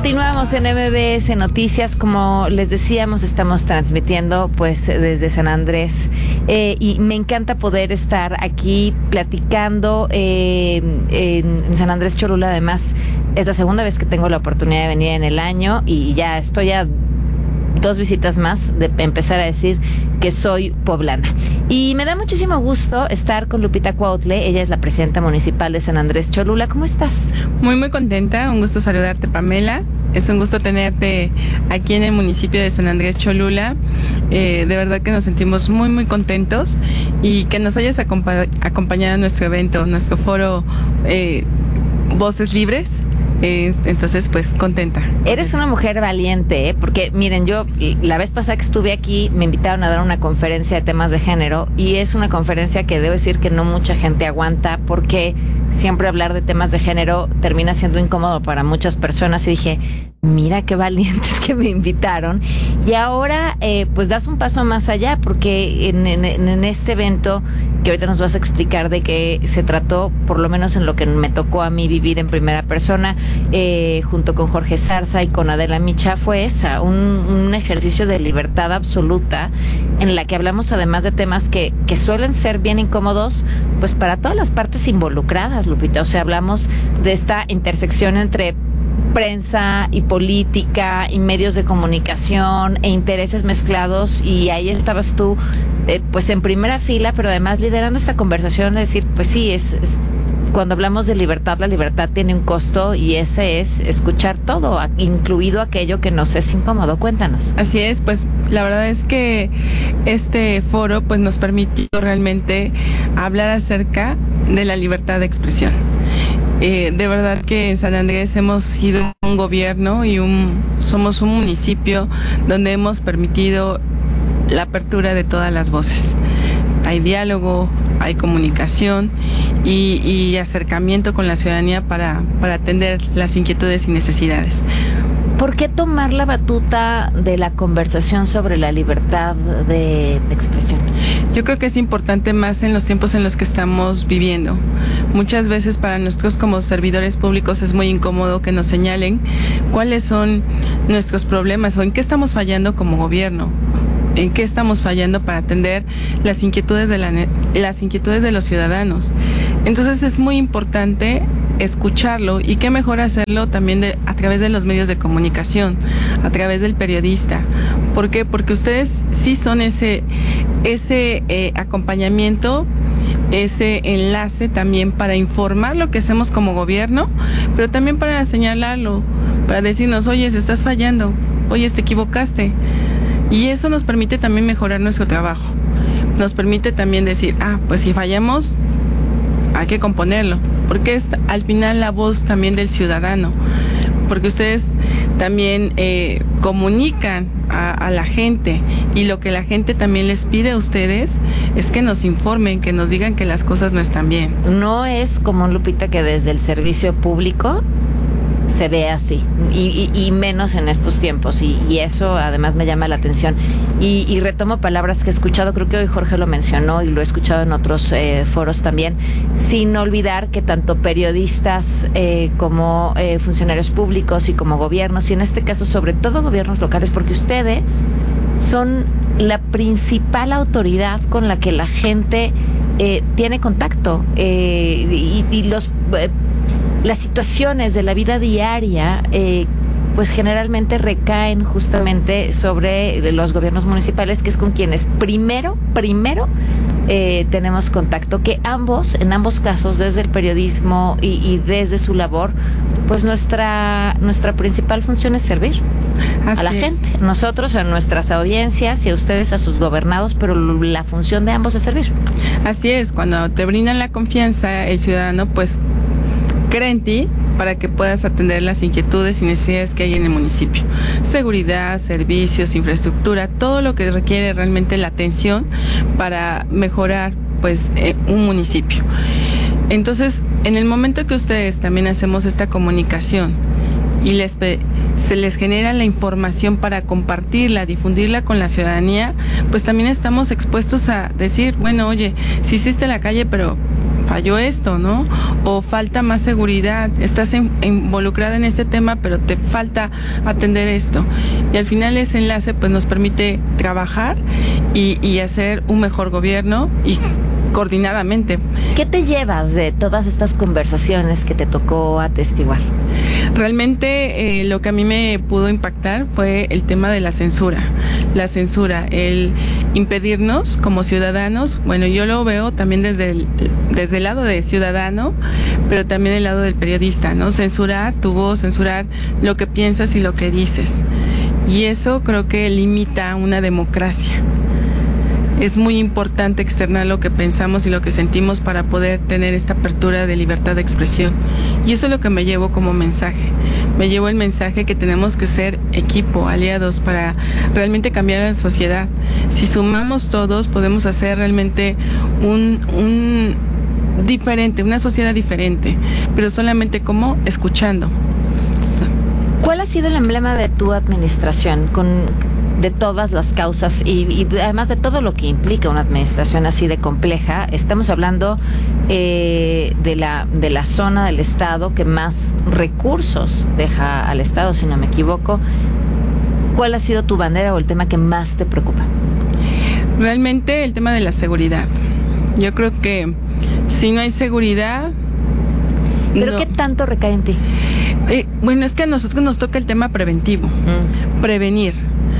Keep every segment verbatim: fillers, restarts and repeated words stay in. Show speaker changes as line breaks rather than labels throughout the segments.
Continuamos en M B S Noticias. Como les decíamos, estamos transmitiendo pues desde San Andrés eh, y me encanta poder estar aquí platicando eh, en, en San Andrés Cholula. Además, es la segunda vez que tengo la oportunidad de venir en el año y ya estoy a dos visitas más de empezar a decir que soy poblana. Y me da muchísimo gusto estar con Lupita Cuautle. Ella es la presidenta municipal de San Andrés Cholula. ¿Cómo estás?
Muy, muy contenta. Un gusto saludarte, Pamela. Es un gusto tenerte aquí en el municipio de San Andrés Cholula. Eh, de verdad que nos sentimos muy, muy contentos y que nos hayas acompa- acompañado en nuestro evento, nuestro foro eh, Voces Libres. Eh, entonces, pues, contenta.
Eres una mujer valiente, ¿eh? Porque, miren, yo la vez pasada que estuve aquí me invitaron a dar una conferencia de temas de género y es una conferencia que debo decir que no mucha gente aguanta porque siempre hablar de temas de género termina siendo incómodo para muchas personas y dije, mira qué valientes que me invitaron. Y ahora, eh, pues, das un paso más allá porque en, en, en este evento que ahorita nos vas a explicar de qué se trató, por lo menos en lo que me tocó a mí vivir en primera persona, eh, junto con Jorge Zarza y con Adela Micha, fue esa, un, un ejercicio de libertad absoluta en la que hablamos además de temas que, que suelen ser bien incómodos, pues para todas las partes involucradas, Lupita. O sea, hablamos de esta intersección entre prensa y política y medios de comunicación e intereses mezclados, y ahí estabas tú eh, pues en primera fila, pero además liderando esta conversación de decir, pues sí, es, es cuando hablamos de libertad, la libertad tiene un costo y ese es escuchar todo, incluido aquello que nos es incómodo. Cuéntanos.
Así es, pues la verdad es que este foro pues nos permitió realmente hablar acerca de la libertad de expresión. Eh, de verdad que en San Andrés hemos sido un gobierno y un somos un municipio donde hemos permitido la apertura de todas las voces. Hay diálogo, hay comunicación y, y acercamiento con la ciudadanía para, para atender las inquietudes y necesidades.
¿Por qué tomar la batuta de la conversación sobre la libertad de expresión?
Yo creo que es importante más en los tiempos en los que estamos viviendo. Muchas veces para nosotros como servidores públicos es muy incómodo que nos señalen cuáles son nuestros problemas o en qué estamos fallando como gobierno. En qué estamos fallando para atender las inquietudes de la, las inquietudes de los ciudadanos. Entonces es muy importante escucharlo y qué mejor hacerlo también de, a través de los medios de comunicación, a través del periodista. ¿Por qué? Porque ustedes sí son ese, ese eh, acompañamiento, ese enlace también para informar lo que hacemos como gobierno, pero también para señalarlo, para decirnos, oye, se estás fallando, oye, te equivocaste. Y eso nos permite también mejorar nuestro trabajo. Nos permite también decir, ah, pues si fallamos, hay que componerlo. Porque es al final la voz también del ciudadano. Porque ustedes también eh, comunican a, a la gente. Y lo que la gente también les pide a ustedes es que nos informen, que nos digan que las cosas no están bien.
No es común, Lupita, que desde el servicio público se ve así, y, y, y menos en estos tiempos, y, y eso además me llama la atención. Y, y retomo palabras que he escuchado, creo que hoy Jorge lo mencionó y lo he escuchado en otros eh, foros también, sin olvidar que tanto periodistas eh, como eh, funcionarios públicos y como gobiernos, y en este caso sobre todo gobiernos locales, porque ustedes son la principal autoridad con la que la gente eh, tiene contacto, eh, y, y los... Eh, las situaciones de la vida diaria, eh, pues generalmente recaen justamente sobre los gobiernos municipales, que es con quienes primero, primero eh, tenemos contacto, que ambos, en ambos casos, desde el periodismo y, y desde su labor, pues nuestra, nuestra principal función es servir Así a la es. gente, nosotros a nuestras audiencias y a ustedes a sus gobernados, pero la función de ambos es servir.
Así es, cuando te brindan la confianza el ciudadano, pues cree en ti para que puedas atender las inquietudes y necesidades que hay en el municipio. Seguridad, servicios, infraestructura, todo lo que requiere realmente la atención para mejorar pues eh, un municipio. Entonces, en el momento que ustedes también hacemos esta comunicación y les se les genera la información para compartirla, difundirla con la ciudadanía, pues también estamos expuestos a decir, bueno, oye, sí hiciste la calle, pero falló esto, ¿no? O falta más seguridad, estás en, involucrada en este tema, pero te falta atender esto. Y al final ese enlace pues nos permite trabajar y, y hacer un mejor gobierno y coordinadamente.
¿Qué te llevas de todas estas conversaciones que te tocó atestiguar?
Realmente eh, lo que a mí me pudo impactar fue el tema de la censura. La censura, el impedirnos como ciudadanos, bueno, yo lo veo también desde el, desde el lado de ciudadano, pero también el lado del periodista, ¿no? Censurar tu voz, censurar lo que piensas y lo que dices. Y eso creo que limita una democracia. Es muy importante externar lo que pensamos y lo que sentimos para poder tener esta apertura de libertad de expresión. Y eso es lo que me llevo como mensaje. Me llevo el mensaje que tenemos que ser equipo, aliados, para realmente cambiar a la sociedad. Si sumamos todos, podemos hacer realmente un, un diferente, una sociedad diferente, pero solamente como escuchando.
¿Cuál ha sido el emblema de tu administración con de todas las causas y, y además de todo lo que implica una administración así de compleja? Estamos hablando eh, de la de la zona del estado que más recursos deja al estado, si no me equivoco. ¿Cuál ha sido tu bandera o el tema que más te preocupa?
Realmente el tema de la seguridad. Yo creo que si no hay seguridad...
¿Pero
no.
qué tanto recae en ti?
Eh, bueno, es que a nosotros nos toca el tema preventivo, mm. prevenir.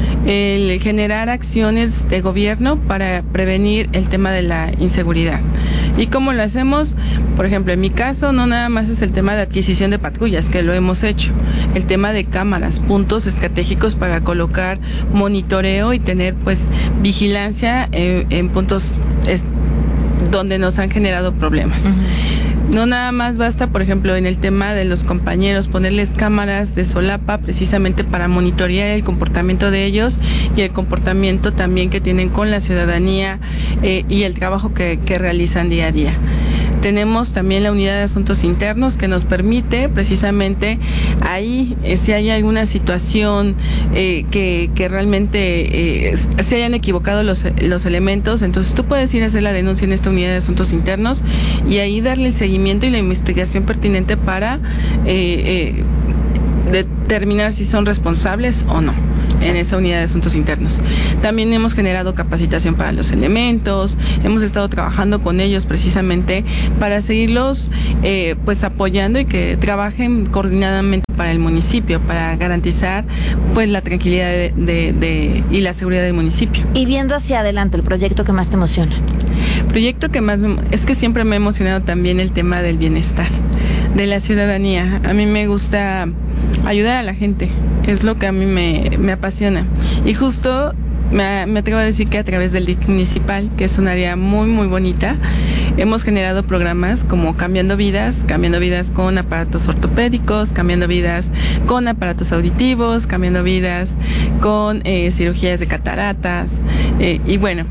El generar acciones de gobierno para prevenir el tema de la inseguridad. ¿Y cómo lo hacemos? Por ejemplo, en mi caso, no nada más es el tema de adquisición de patrullas, que lo hemos hecho. El tema de cámaras, puntos estratégicos para colocar monitoreo y tener pues vigilancia en, en puntos es, donde nos han generado problemas. Uh-huh. No nada más basta, por ejemplo, en el tema de los compañeros, ponerles cámaras de solapa precisamente para monitorear el comportamiento de ellos y el comportamiento también que tienen con la ciudadanía eh, y el trabajo que, que realizan día a día. Tenemos también la unidad de asuntos internos que nos permite precisamente ahí, eh, si hay alguna situación eh, que, que realmente eh, se hayan equivocado los, los elementos, entonces tú puedes ir a hacer la denuncia en esta unidad de asuntos internos y ahí darle el seguimiento y la investigación pertinente para eh, eh, determinar si son responsables o no en esa unidad de asuntos internos. También hemos generado capacitación para los elementos, hemos estado trabajando con ellos precisamente para seguirlos eh, pues apoyando y que trabajen coordinadamente para el municipio, para garantizar pues la tranquilidad de, de, de, y la seguridad del municipio.
Y viendo hacia adelante, el proyecto que más te emociona.
Proyecto que más me, es que siempre me ha emocionado también el tema del bienestar, de la ciudadanía. A mí me gusta ayudar a la gente, es lo que a mí me, me apasiona. Y justo me, me atrevo a decir que a través del D I F municipal, que es un área muy muy bonita, hemos generado programas como Cambiando Vidas, Cambiando Vidas con aparatos ortopédicos, Cambiando Vidas con aparatos auditivos, Cambiando Vidas con eh, cirugías de cataratas, eh, y bueno,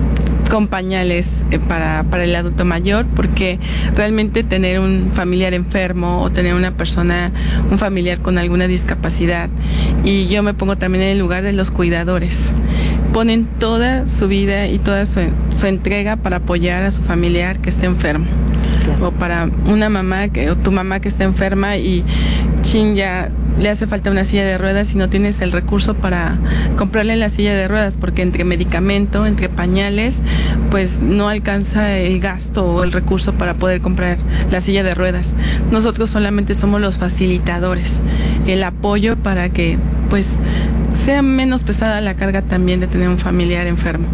con pañales eh, para, para el adulto mayor, porque realmente tener un familiar enfermo o tener una persona, un familiar con alguna discapacidad, y yo me pongo también en el lugar de los cuidadores, ponen toda su vida y toda su, su entrega para apoyar a su familiar que esté enfermo. Claro. O para una mamá que, o tu mamá que está enferma y chin, ya le hace falta una silla de ruedas y no tienes el recurso para comprarle la silla de ruedas porque entre medicamento, entre pañales, pues no alcanza el gasto o el recurso para poder comprar la silla de ruedas. Nosotros solamente somos los facilitadores, el apoyo para que pues sea menos pesada la carga también de tener un familiar enfermo.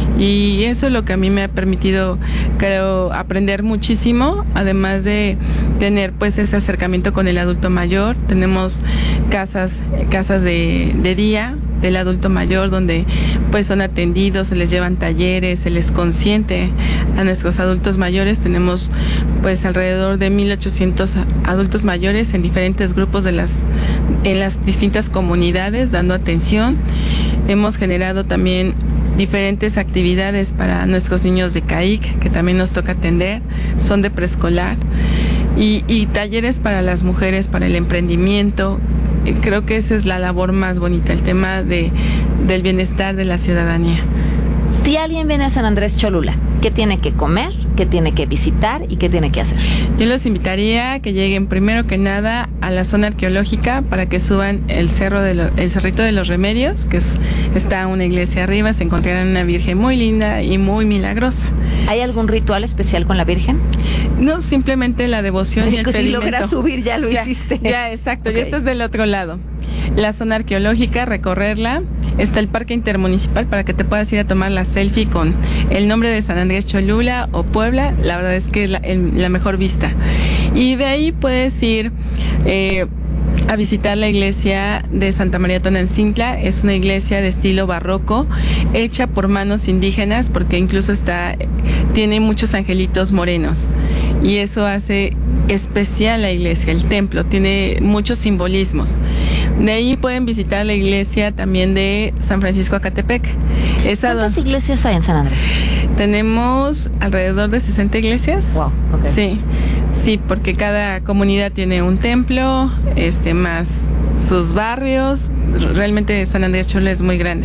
Y eso es lo que a mí me ha permitido, creo, aprender muchísimo, además de tener pues ese acercamiento con el adulto mayor. Tenemos casas, casas de, de día del adulto mayor donde pues son atendidos, se les llevan talleres, se les consiente a nuestros adultos mayores. Tenemos pues alrededor de mil ochocientos adultos mayores en diferentes grupos de las en las distintas comunidades dando atención. Hemos generado también diferentes actividades para nuestros niños de C A I C que también nos toca atender, son de preescolar, y, y talleres para las mujeres, para el emprendimiento. Creo que esa es la labor más bonita, el tema de, del bienestar de la ciudadanía.
Sí. Si alguien viene a San Andrés Cholula, ¿qué tiene que comer? ¿Qué tiene que visitar? ¿Y qué tiene que hacer?
Yo los invitaría a que lleguen primero que nada a la zona arqueológica para que suban el cerro de lo, el Cerrito de los Remedios, que es, está una iglesia arriba, se encontrarán una virgen muy linda y muy milagrosa.
¿Hay algún ritual especial con la Virgen?
No, simplemente la devoción y el
si
pedimento.
logras subir ya lo
ya,
hiciste.
Ya, exacto, okay. Ya estás del otro lado. La zona arqueológica, recorrerla. Está el parque intermunicipal para que te puedas ir a tomar la selfie con el nombre de San Andrés Cholula o Puebla. La verdad es que es la, el, la mejor vista. Y de ahí puedes ir eh, a visitar la iglesia de Santa María Tonancintla. Es una iglesia de estilo barroco, hecha por manos indígenas, porque incluso está, tiene muchos angelitos morenos. Y eso hace especial la iglesia, el templo, tiene muchos simbolismos. De ahí pueden visitar la iglesia también de San Francisco Acatepec.
Esa ¿Cuántas don... iglesias hay en San Andrés?
Tenemos alrededor de sesenta iglesias.
Wow, okay.
Sí, sí, porque cada comunidad tiene un templo, este, más sus barrios. Realmente San Andrés Cholula es muy grande.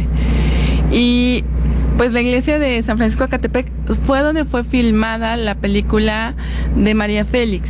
Y pues la iglesia de San Francisco Acatepec fue donde fue filmada la película de María Félix.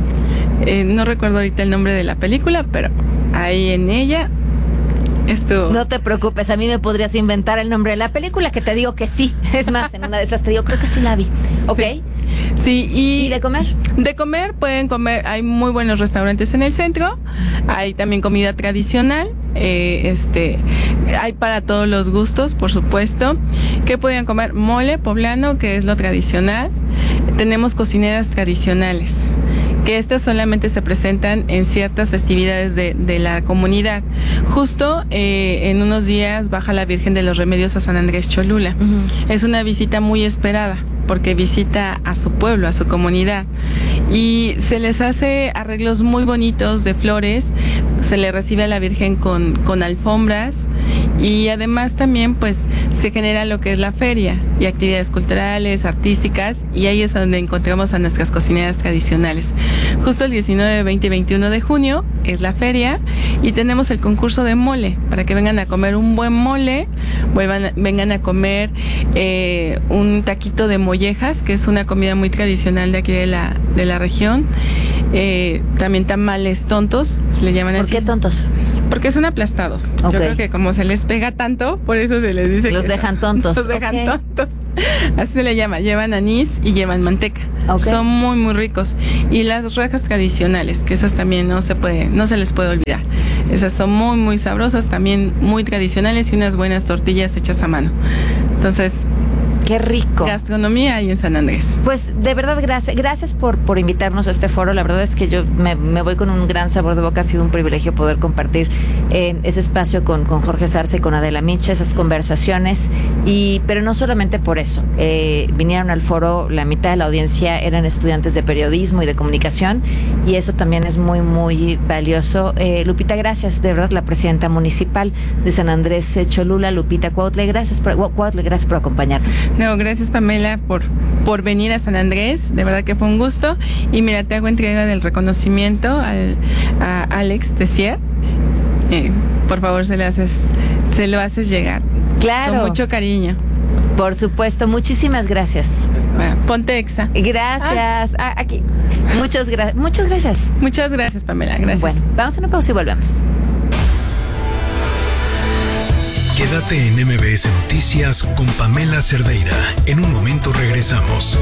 Eh, no recuerdo ahorita el nombre de la película, pero ahí en ella estuvo.
No te preocupes, a mí me podrías inventar el nombre de la película, que te digo que sí. Es más, en una de esas te digo, creo que sí la vi. ¿Ok?
Sí. Sí, y,
¿Y de comer?
De comer pueden comer, hay muy buenos restaurantes en el centro, hay también comida tradicional, eh, este, hay para todos los gustos, por supuesto. ¿Qué pueden comer? Mole poblano, que es lo tradicional. Tenemos cocineras tradicionales, que estas solamente se presentan en ciertas festividades de, de la comunidad. Justo eh, en unos días baja la Virgen de los Remedios a San Andrés Cholula. Uh-huh. Es una visita muy esperada, porque visita a su pueblo, a su comunidad, y se les hace arreglos muy bonitos de flores, se le recibe a la Virgen con, con alfombras, y además también pues se genera lo que es la feria y actividades culturales, artísticas, y ahí es donde encontramos a nuestras cocineras tradicionales. Justo el diecinueve, veinte y veintiuno de junio es la feria, y tenemos el concurso de mole, para que vengan a comer un buen mole, vuelvan, vengan a comer eh, un taquito de mollejas, que es una comida muy tradicional de aquí de la, de la región. Eh, también tamales tontos, se le llaman así.
¿Por qué tontos?
Porque son aplastados. Okay. Yo creo que como se les pega tanto, por eso se les dice
los
que
dejan
son,
tontos.
Los dejan
okay.
tontos. Así se le llama. Llevan anís y llevan manteca. Okay. Son muy muy ricos. Y las rajas tradicionales, que esas también no se puede, no se les puede olvidar. Esas son muy muy sabrosas, también muy tradicionales, y unas buenas tortillas hechas a mano. Entonces,
qué rico.
Gastronomía ahí en San Andrés.
Pues de verdad, gracias gracias por, por invitarnos a este foro. La verdad es que yo me, me voy con un gran sabor de boca. Ha sido un privilegio poder compartir eh, ese espacio con, con Jorge Sarza y con Adela Micha, esas conversaciones. Y pero no solamente por eso. Eh, vinieron al foro, la mitad de la audiencia eran estudiantes de periodismo y de comunicación, y eso también es muy, muy valioso. Eh, Lupita, gracias, de verdad, la presidenta municipal de San Andrés Cholula, Lupita Cuautle, gracias por, Cuautle, gracias por acompañarnos.
No, gracias Pamela por, por venir a San Andrés, de verdad que fue un gusto. Y mira, te hago entrega del reconocimiento al, a Alex Tessier. Eh, por favor, se lo haces, se lo haces llegar.
Claro.
Con mucho cariño.
Por supuesto, muchísimas gracias.
Bueno, ponte exa.
Gracias. Ah. Ah, aquí. Muchas, gra- muchas gracias.
Muchas gracias, Pamela. Gracias.
Bueno, vamos a una pausa y volvemos.
Quédate en M B S Noticias con Pamela Cerdeira. En un momento regresamos.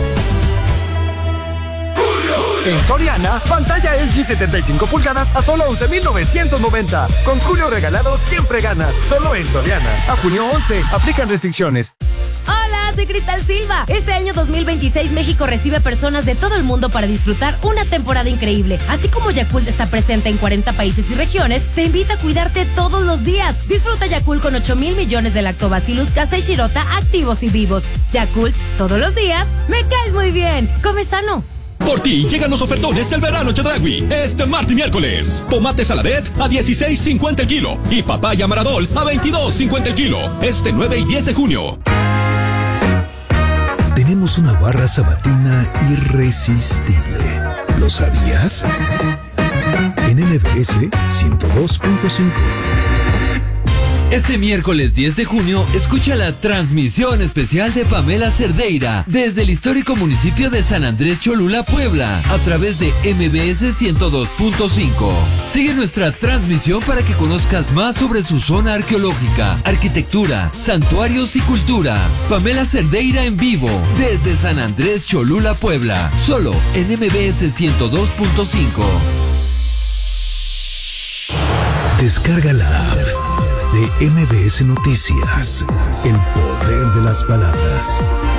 En Soriana, pantalla L G setenta y cinco pulgadas a solo once mil novecientos noventa. Con Julio regalado siempre ganas. Solo en Soriana. A junio once, aplican restricciones.
Hola, soy Cristal Silva. Este año dos mil veintiséis México recibe personas de todo el mundo para disfrutar una temporada increíble. Así como Yakult está presente en cuarenta países y regiones, te invita a cuidarte todos los días. Disfruta Yakult con ocho mil millones de Lactobacillus casei shirota activos y vivos. Yakult, todos los días, me caes muy bien. Come sano.
Por ti llegan los ofertones del verano Chedraui. Este martes y miércoles. Tomate saladet a dieciséis cincuenta el kilo. Y papaya maradol a veintidós cincuenta el kilo. Este nueve y diez de junio.
Tenemos una barra sabatina irresistible. ¿Lo sabías? En M B S ciento dos punto cinco.
Este miércoles diez de junio, escucha la transmisión especial de Pamela Cerdeira desde el histórico municipio de San Andrés Cholula, Puebla, a través de M B S ciento dos punto cinco. Sigue nuestra transmisión para que conozcas más sobre su zona arqueológica, arquitectura, santuarios y cultura. Pamela Cerdeira en vivo desde San Andrés Cholula, Puebla, solo en M B S ciento dos punto cinco.
Descarga la app de M B S Noticias. El poder de las palabras.